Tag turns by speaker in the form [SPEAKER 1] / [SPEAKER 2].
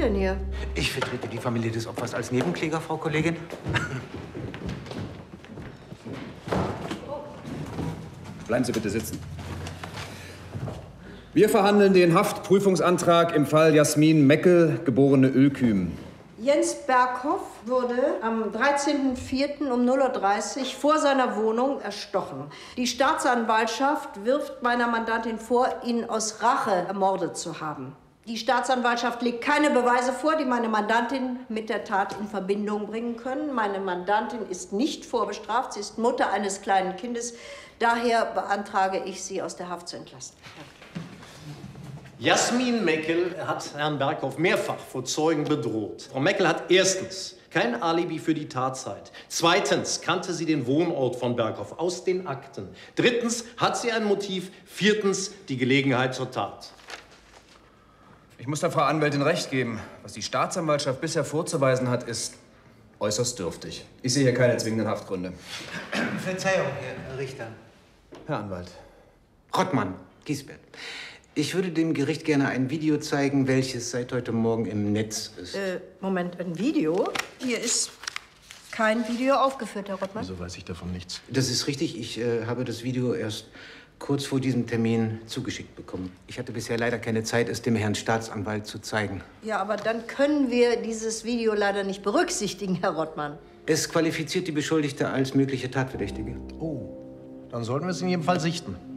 [SPEAKER 1] denn hier?
[SPEAKER 2] Ich vertrete die Familie des Opfers als Nebenkläger, Frau Kollegin.
[SPEAKER 3] Bleiben Sie bitte sitzen. Wir verhandeln den Haftprüfungsantrag im Fall Jasmin Meckel, geborene Ölküm.
[SPEAKER 1] Jens Berghoff wurde am 13.04. um 0:30 Uhr vor seiner Wohnung erstochen. Die Staatsanwaltschaft wirft meiner Mandantin vor, ihn aus Rache ermordet zu haben. Die Staatsanwaltschaft legt keine Beweise vor, die meine Mandantin mit der Tat in Verbindung bringen können. Meine Mandantin ist nicht vorbestraft. Sie ist Mutter eines kleinen Kindes. Daher beantrage ich, sie aus der Haft zu entlassen. Danke.
[SPEAKER 4] Jasmin Meckel hat Herrn Berghoff mehrfach vor Zeugen bedroht. Frau Meckel hat erstens kein Alibi für die Tatzeit. Zweitens kannte sie den Wohnort von Berghoff aus den Akten. Drittens hat sie ein Motiv. Viertens die Gelegenheit zur Tat.
[SPEAKER 3] Ich muss der Frau Anwältin recht geben. Was die Staatsanwaltschaft bisher vorzuweisen hat, ist äußerst dürftig. Ich sehe hier keine zwingenden Haftgründe.
[SPEAKER 2] Verzeihung, Herr Richter.
[SPEAKER 3] Herr Anwalt.
[SPEAKER 2] Rottmann, Giesbert. Ich würde dem Gericht gerne ein Video zeigen, welches seit heute Morgen im Netz ist.
[SPEAKER 1] Moment, ein Video? Hier ist kein Video aufgeführt, Herr Rottmann.
[SPEAKER 4] Wieso weiß ich davon nichts?
[SPEAKER 2] Das ist richtig. Ich habe das Video erst kurz vor diesem Termin zugeschickt bekommen. Ich hatte bisher leider keine Zeit, es dem Herrn Staatsanwalt zu zeigen.
[SPEAKER 1] Ja, aber dann können wir dieses Video leider nicht berücksichtigen, Herr Rottmann.
[SPEAKER 2] Es qualifiziert die Beschuldigte als mögliche Tatverdächtige.
[SPEAKER 4] Oh, dann sollten wir es in jedem Fall sichten.